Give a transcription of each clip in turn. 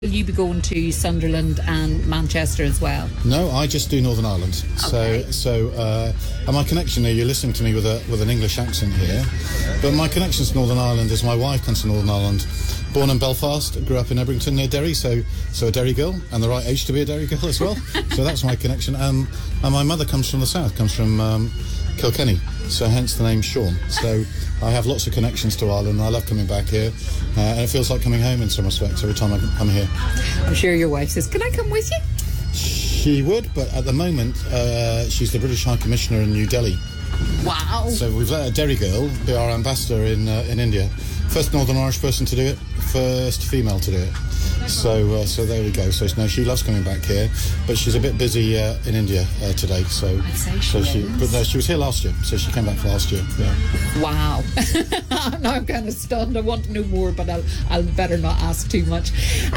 Will you be going to Sunderland and Manchester as well? No, I just do Northern Ireland. Okay. And my connection there, you're listening to me with an English accent here, but my connection to Northern Ireland is my wife comes from Northern Ireland. Born in Belfast, grew up in Ebrington near Derry, so a Derry girl, and the right age to be a Derry girl as well. So that's my connection. And my mother comes from the south, comes from Kilkenny, so hence the name Sean. So I have lots of connections to Ireland, and I love coming back here, and it feels like coming home in some respects every time I come here. I'm sure your wife says, "Can I come with you?" She would, but at the moment she's the British High Commissioner in New Delhi. Wow. So we've let a Derry girl be our ambassador in India. First Northern Irish person to do it, first female to do it. So there we go. So no, she loves coming back here, but she's a bit busy in India today. But no, she was here last year, so she came back last year. Yeah. Wow. Now I'm kind of stunned. I want to know more, but I'll better not ask too much.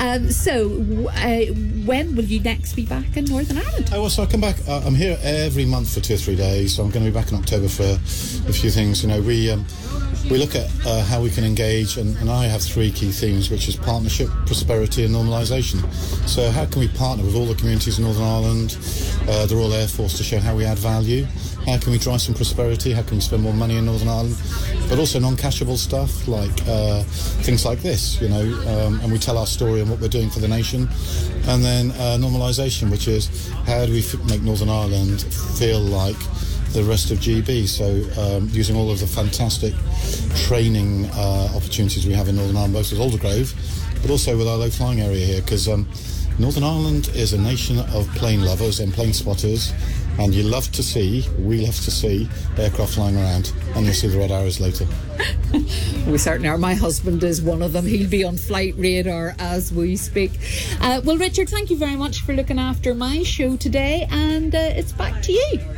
When will you next be back in Northern Ireland? Oh, well, so I come back. I'm here every month for 2 or 3 days. So I'm going to be back in October for a few things. You know, we look at how we can engage, and I have 3 key themes, which is partnership, prosperity and normalisation. So how can we partner with all the communities in Northern Ireland, the Royal Air Force, to show how we add value? How can we drive some prosperity? How can we spend more money in Northern Ireland? But also non-cashable stuff like things like this, you know, and we tell our story and what we're doing for the nation. And then normalisation, which is how do we make Northern Ireland feel like the rest of GB, so using all of the fantastic training opportunities we have in Northern Ireland, both with Aldergrove, but also with our low flying area here, because Northern Ireland is a nation of plane lovers and plane spotters, and we love to see aircraft flying around, and you'll see the red arrows later. We certainly are. My husband is one of them. He'll be on flight radar as we speak. Well, Richard, thank you very much for looking after my show today, and it's back to you.